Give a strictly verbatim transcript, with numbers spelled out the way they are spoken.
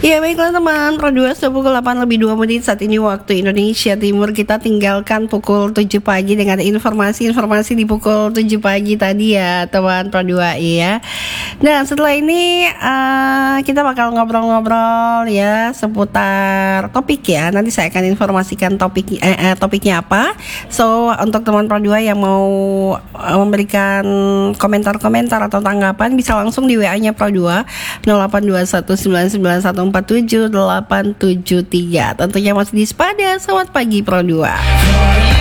Ya baiklah teman, Pro dua sudah pukul delapan lebih dua menit saat ini waktu Indonesia Timur. Kita tinggalkan pukul tujuh pagi dengan informasi-informasi di pukul tujuh pagi tadi ya teman Pro dua ya. Nah setelah ini uh, kita bakal ngobrol-ngobrol ya seputar topik ya. Nanti saya akan informasikan topik eh, eh, topiknya apa. So untuk teman Pro dua yang mau uh, memberikan komentar-komentar atau tanggapan bisa langsung di W A-nya Pro dua nol delapan dua satu sembilan sembilan satu empat tujuh delapan tujuh tiga. Tentunya masih di Spada. Selamat pagi Pro dua.